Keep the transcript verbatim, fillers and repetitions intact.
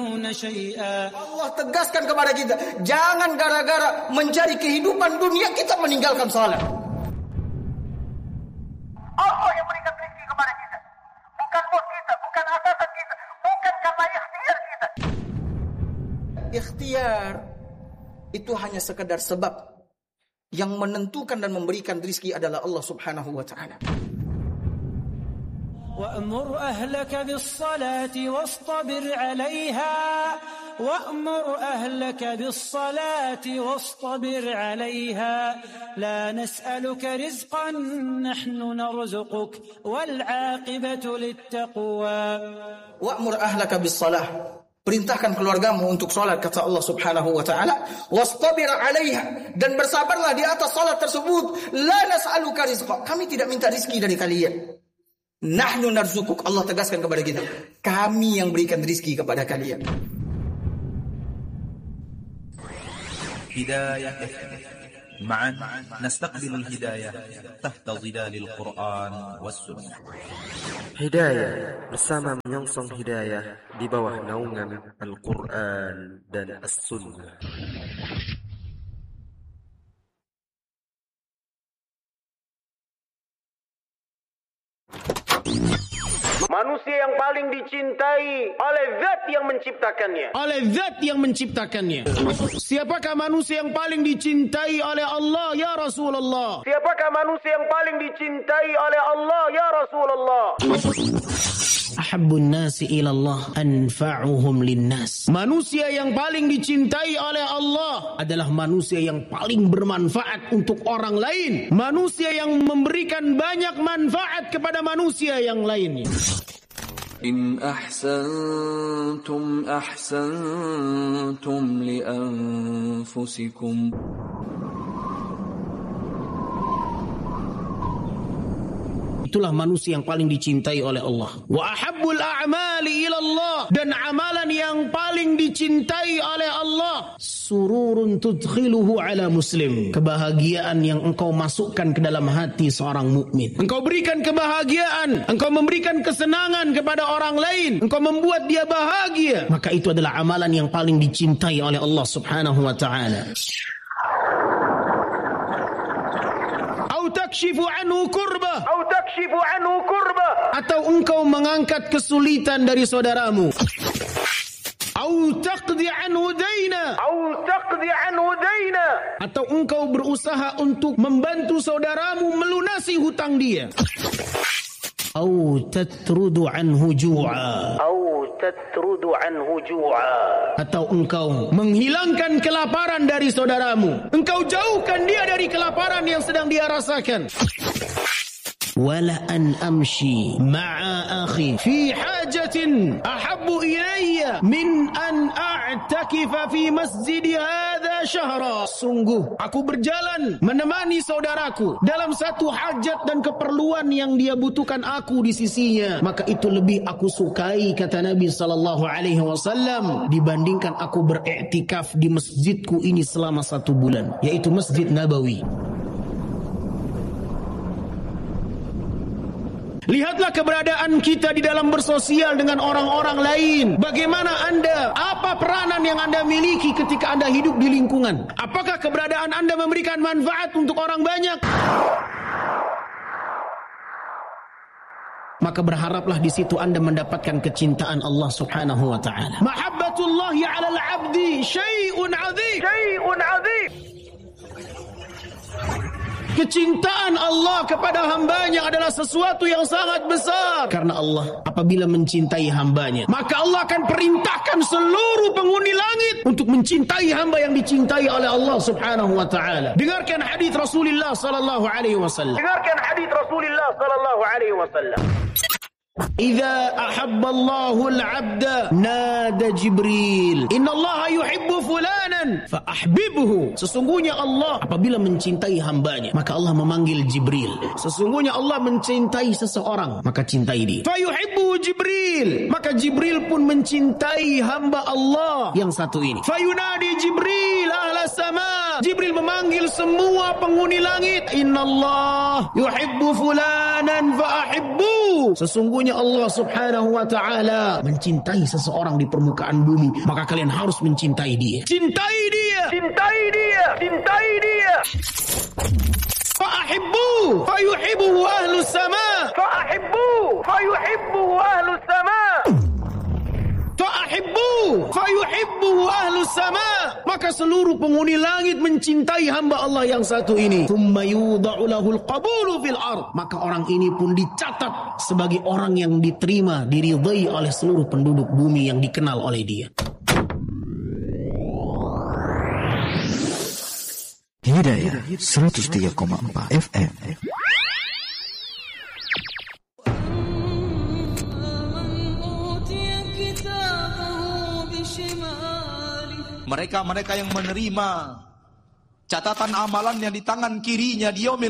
Allah tegaskan kepada kita, jangan gara-gara mencari kehidupan dunia kita meninggalkan salat. Allah yang berikan rezeki kepada kita, bukan bos kita, bukan atasan kita, bukan karena ikhtiar kita. Ikhtiar itu hanya sekedar sebab. Yang menentukan dan memberikan rezeki adalah Allah Subhanahu wa taala. وأمر أهلك بالصلاة واصطبر عليها وأمر أهلك بالصلاة واصطبر عليها لا نسألك رزقا نحن نرزقك والعاقبة للتقوى وأمر أهلك بالصلاة. Perintahkan keluargamu untuk salat, kata Allah Subhanahu wa taala, wastabir 'alaiha, dan bersabarlah di atas salat tersebut. La nas'aluka rizqa, kami tidak minta rezeki dari kalian. Nahnu narzukuk, Allah tegaskan kepada kita, kami yang berikan rezeki kepada kalian. Hidayah معا نستقبل الهداية تحت ظلال القرآن والسنة. Hidayah bersama menyongsong hidayah di bawah naungan Al-Quran dan As-Sunnah. Manusia yang paling dicintai oleh zat yang menciptakannya. Oleh zat yang menciptakannya. Siapakah manusia yang paling dicintai oleh Allah ya Rasulullah? Siapakah manusia yang paling dicintai oleh Allah ya Rasulullah? Ahabbun nasi ilallah anfa'uhum linnas. Manusia yang paling dicintai oleh Allah adalah manusia yang paling bermanfaat untuk orang lain. Manusia yang memberikan banyak manfaat kepada manusia yang lainnya. In ahsantum ahsantum li anfusikum. Itulah manusia yang paling dicintai oleh Allah. Wa ahabbul a'mali ilallah, dan amalan yang paling dicintai oleh Allah, sururun tudkhiluhu ala muslim, kebahagiaan yang engkau masukkan ke dalam hati seorang mukmin. Engkau berikan kebahagiaan, engkau memberikan kesenangan kepada orang lain, engkau membuat dia bahagia, maka itu adalah amalan yang paling dicintai oleh Allah Subhanahu wa taala. Takshifu anhu kurba, atau takshifu anhu kurba, atau engkau mengangkat kesulitan dari saudaramu, atau taqdi anhu daina, atau taqdi anhu daina, atau engkau berusaha untuk membantu saudaramu melunasi hutang dia, atau tatrudu anhu ju'a, atau tatrudu anhu ju'a, atau engkau menghilangkan kelaparan dari saudaramu, engkau jauhkan dia dari kelaparan yang sedang dia rasakan. Wala an amshi ma'a akhi fi hajatin ahabbu ilayya min an a'takifa fi masjid hadha syahra. Sungguh aku berjalan menemani saudaraku dalam satu hajat dan keperluan yang dia butuhkan aku di sisinya, maka itu lebih aku sukai, kata Nabi sallallahu alaihi wasallam, dibandingkan aku beriktikaf di masjidku ini selama satu bulan, yaitu Masjid Nabawi. Lihatlah keberadaan kita di dalam bersosial dengan orang-orang lain. Bagaimana Anda, apa peranan yang Anda miliki ketika Anda hidup di lingkungan? Apakah keberadaan Anda memberikan manfaat untuk orang banyak? Maka berharaplah di situ Anda mendapatkan kecintaan Allah Subhanahu wa taala. Mahabbatullahi 'alal 'abdi syai'un 'adzim. Syai'un 'adzim. Kecintaan Allah kepada hambanya adalah sesuatu yang sangat besar. Karena Allah apabila mencintai hambanya, maka Allah akan perintahkan seluruh penghuni langit untuk mencintai hamba yang dicintai oleh Allah Subhanahu wa taala. Dengarkan hadis Rasulullah sallallahu alaihi wasallam. Dengarkan hadis Rasulullah sallallahu alaihi wasallam. Idza ahabba Allahu al-'abda nada Jibril, inna Allah yuhibbu fulana fulanan fa ahbibhu. Sesungguhnya Allah apabila mencintai hambanya, maka Allah memanggil Jibril. Sesungguhnya Allah mencintai seseorang, maka cintai dia. Fa yuhibbu Jibril, maka Jibril pun mencintai hamba Allah yang satu ini. Fa yunadi Jibril ahla sama. Jibril memanggil semua penghuni langit. Innallah yuhibbu fulanan fa ahibbu. Sesungguhnya Allah subhanahu wa ta'ala mencintai seseorang di permukaan bumi, maka kalian harus mencintai dia. Cintai dia. Cintai dia. Cintai dia. Fa'ahibbu fayuhibbuhu ahlus sama. Fa'ahibbu fayuhibbuhu ahlus sama. Fa'ahibbu fayuhibbuhu ahlus sama. Maka seluruh penghuni langit mencintai hamba Allah yang satu ini. Tsumma yudha'u lahul qabulu fil ard. Maka orang ini pun dicatat sebagai orang yang diterima, diridhai oleh seluruh penduduk bumi yang dikenal oleh dia. Hidayah seratus tiga koma empat F M. Mereka-mereka yang menerima catatan amalannya di tangan kirinya di yaumil